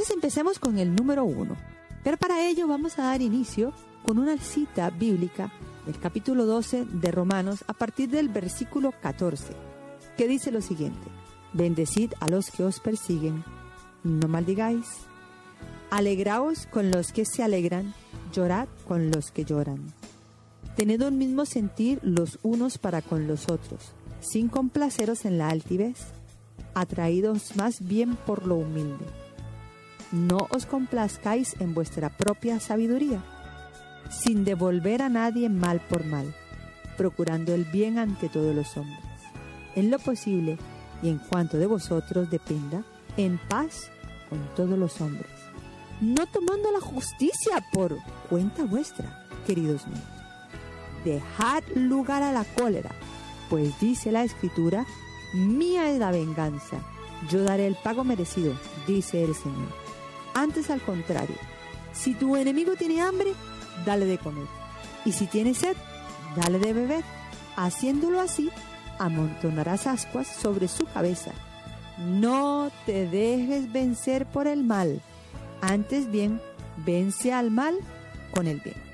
Entonces empecemos con el número 1. Pero para ello vamos a dar inicio con una cita bíblica del capítulo 12 de Romanos a partir del versículo 14, que dice lo siguiente: bendecid a los que os persiguen, no maldigáis. Alegraos con los que se alegran, llorad con los que lloran. Tened un mismo sentir los unos para con los otros, sin complaceros en la altivez, atraídos más bien por lo humilde. No os complazcáis en vuestra propia sabiduría, sin devolver a nadie mal por mal, procurando el bien ante todos los hombres. En lo posible, y en cuanto de vosotros dependa, en paz con todos los hombres, no tomando la justicia por cuenta vuestra, queridos míos. Dejad lugar a la cólera, pues dice la Escritura: mía es la venganza, yo daré el pago merecido, dice el Señor. Antes, al contrario, si tu enemigo tiene hambre, dale de comer, y si tiene sed, dale de beber. Haciéndolo así, amontonarás ascuas sobre su cabeza. No te dejes vencer por el mal, antes bien, vence al mal con el bien.